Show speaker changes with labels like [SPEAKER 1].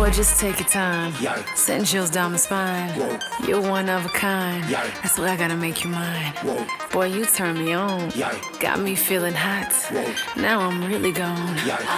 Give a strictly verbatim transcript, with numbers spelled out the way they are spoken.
[SPEAKER 1] Boy, just take your time.
[SPEAKER 2] Yikes.
[SPEAKER 1] Send chills down my spine.
[SPEAKER 2] Whoa.
[SPEAKER 1] You're one of a kind.
[SPEAKER 2] Yikes.
[SPEAKER 1] That's why I gotta make you mine.
[SPEAKER 2] Whoa.
[SPEAKER 1] Boy, you turn me on.
[SPEAKER 2] Yikes.
[SPEAKER 1] Got me feeling hot.
[SPEAKER 2] Whoa.
[SPEAKER 1] Now I'm really gone.
[SPEAKER 2] Yikes.